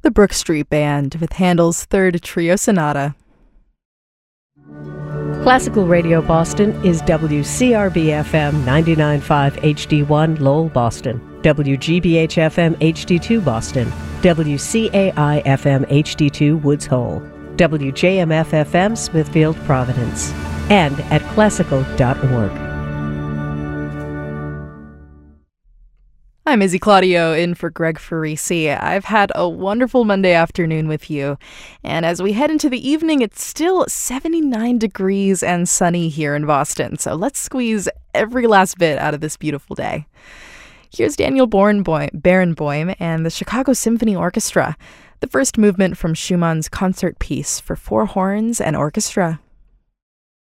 the Brook Street Band with Handel's Third Trio Sonata. Classical Radio Boston is WCRB-FM 99.5 HD1 Lowell, Boston, WGBH-FM HD2 Boston, WCAI-FM HD2 Woods Hole, WJMF-FM Smithfield, Providence, and at classical.org. I'm Izzy Claudio in for Greg Farisi. I've had a wonderful Monday afternoon with you. And as we head into the evening, it's still 79 degrees and sunny here in Boston. So let's squeeze every last bit out of this beautiful day. Here's Daniel Barenboim and the Chicago Symphony Orchestra, the first movement from Schumann's concert piece for four horns and orchestra.